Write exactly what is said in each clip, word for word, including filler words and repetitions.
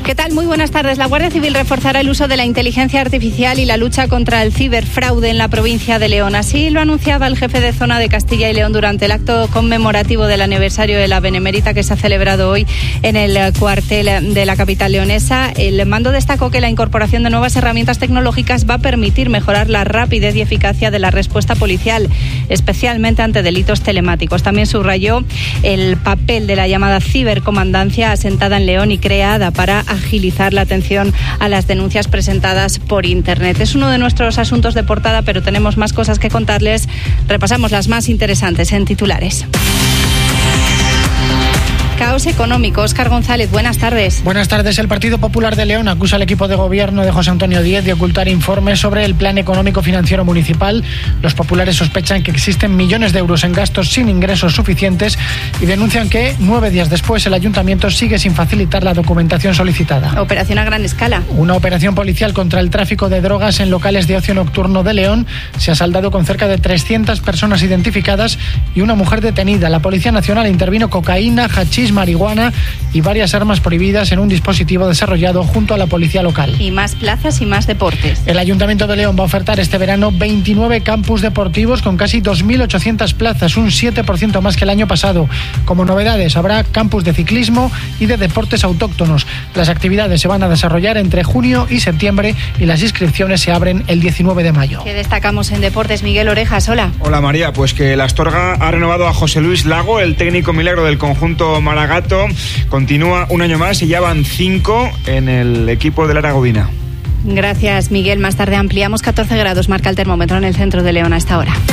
¿Qué tal? Muy buenas tardes. La Guardia Civil reforzará el uso de la inteligencia artificial y la lucha contra el ciberfraude en la provincia de León. Así lo anunciaba el jefe de zona de Castilla y León durante el acto conmemorativo del aniversario de la Benemérita que se ha celebrado hoy en el cuartel de la capital leonesa. El mando destacó que la incorporación de nuevas herramientas tecnológicas va a permitir mejorar la rapidez y eficacia de la respuesta policial, especialmente ante delitos telemáticos. También subrayó el papel de la llamada cibercomandancia asentada en León y creada para agilizar la atención a las denuncias presentadas por Internet. Es uno de nuestros asuntos de portada, pero tenemos más cosas que contarles. Repasamos las más interesantes en titulares. Caos económico. Óscar González, buenas tardes. Buenas tardes. El Partido Popular de León acusa al equipo de gobierno de José Antonio Díez de ocultar informes sobre el plan económico financiero municipal. Los populares sospechan que existen millones de euros en gastos sin ingresos suficientes y denuncian que nueve días después el ayuntamiento sigue sin facilitar la documentación solicitada. Operación a gran escala. Una operación policial contra el tráfico de drogas en locales de ocio nocturno de León se ha saldado con cerca de trescientas personas identificadas y una mujer detenida. La Policía Nacional intervino cocaína, hachís, marihuana y varias armas prohibidas en un dispositivo desarrollado junto a la policía local. Y más plazas y más deportes. El Ayuntamiento de León va a ofertar este verano veintinueve campus deportivos con casi dos mil ochocientas plazas, un siete por ciento más que el año pasado. Como novedades, habrá campus de ciclismo y de deportes autóctonos. Las actividades se van a desarrollar entre junio y septiembre y las inscripciones se abren el diecinueve de mayo. ¿Qué destacamos en deportes? Miguel Orejas, hola. Hola María, pues que la Astorga ha renovado a José Luis Lago, el técnico milagro del conjunto Maragato. Continúa un año más y ya van cinco en el equipo de Lara Godina. Gracias, Miguel. Más tarde ampliamos. catorce grados marca el termómetro en el centro de León a esta hora.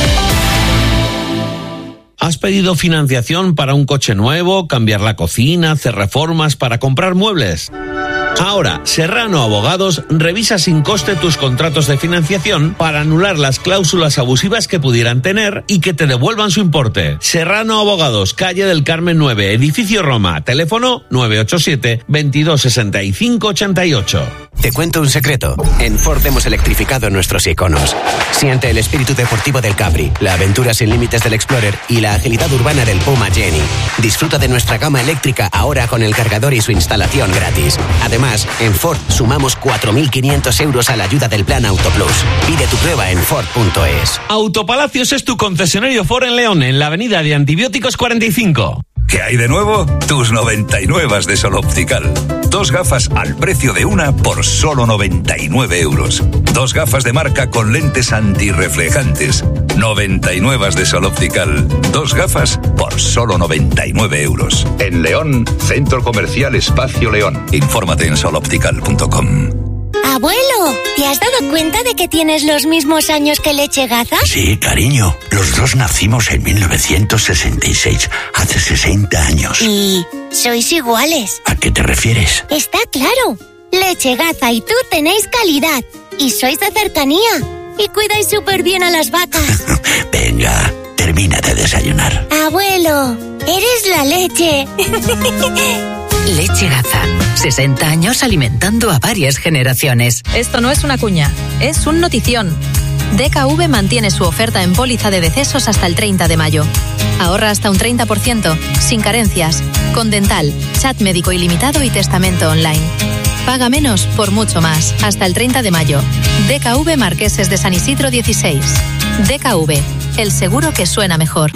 ¿Has pedido financiación para un coche nuevo, cambiar la cocina, hacer reformas, para comprar muebles? Ahora, Serrano Abogados revisa sin coste tus contratos de financiación para anular las cláusulas abusivas que pudieran tener y que te devuelvan su importe. Serrano Abogados, calle del Carmen nueve, edificio Roma, teléfono nueve ocho siete, veintidós sesenta y cinco ochenta y ocho. Te cuento un secreto. En Ford hemos electrificado nuestros iconos. Siente el espíritu deportivo del Capri, la aventura sin límites del Explorer y la agilidad urbana del Puma Jenny. Disfruta de nuestra gama eléctrica ahora con el cargador y su instalación gratis. Además, en Ford sumamos cuatro mil quinientos euros a la ayuda del plan Autoplus. Pide tu prueba en Ford punto es. Autopalacios es tu concesionario Ford en León, en la avenida de Antibióticos cuarenta y cinco. ¿Qué hay de nuevo? Tus noventa y nueve de Sol Optical. Dos gafas al precio de una por solo noventa y nueve euros. Dos gafas de marca con lentes antirreflejantes. noventa y nueve de Sol Optical. Dos gafas por solo noventa y nueve euros. En León, Centro Comercial Espacio León. Infórmate en sol optical punto com. Abuelo, ¿te has dado cuenta de que tienes los mismos años que Leche Gaza? Sí, cariño. Los dos nacimos en mil novecientos sesenta y seis, hace sesenta años. ¿Y sois iguales? ¿A qué te refieres? Está claro. Leche Gaza y tú tenéis calidad. Y sois de cercanía. Y cuidáis súper bien a las vacas. Venga, termina de desayunar. Abuelo, eres la leche. Leche Gaza. sesenta años alimentando a varias generaciones. Esto no es una cuña, es un notición. D K V mantiene su oferta en póliza de decesos hasta el treinta de mayo. Ahorra hasta un treinta por ciento, sin carencias, con dental, chat médico ilimitado y testamento online. Paga menos por mucho más, hasta el treinta de mayo. D K V Marqueses de San Isidro dieciséis. D K V, el seguro que suena mejor.